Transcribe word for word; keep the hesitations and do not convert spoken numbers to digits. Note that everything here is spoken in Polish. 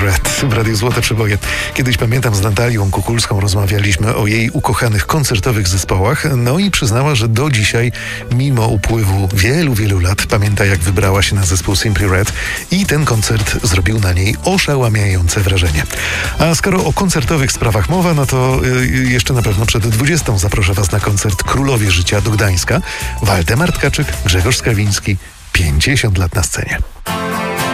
Red w Radiu Złote Przeboje. Kiedyś, pamiętam, z Natalią Kukulską rozmawialiśmy o jej ukochanych koncertowych zespołach, no i przyznała, że do dzisiaj, mimo upływu wielu, wielu lat, pamięta, jak wybrała się na zespół Simply Red i ten koncert zrobił na niej oszałamiające wrażenie. A skoro o koncertowych sprawach mowa, no to yy, jeszcze na pewno przed dwudziestą zaproszę Was na koncert Królowie Życia do Gdańska. Waldemar Tkaczyk, Grzegorz Skawiński, pięćdziesiąt lat na scenie.